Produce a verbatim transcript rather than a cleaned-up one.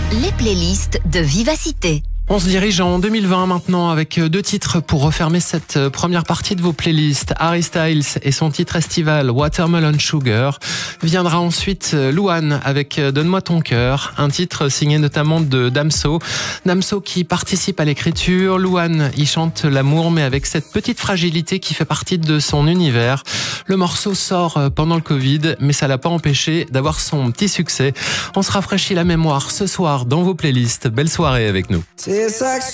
Les playlists de Vivacité. On se dirige en deux mille vingt maintenant avec deux titres pour refermer cette première partie de vos playlists. Harry Styles et son titre estival Watermelon Sugar. Viendra ensuite Louane avec Donne-moi ton cœur, un titre signé notamment de Damso. Damso qui participe à l'écriture. Louane y chante l'amour mais avec cette petite fragilité qui fait partie de son univers. Le morceau sort pendant le Covid mais ça l'a pas empêché d'avoir son petit succès. On se rafraîchit la mémoire ce soir dans vos playlists. Belle soirée avec nous. Tastes like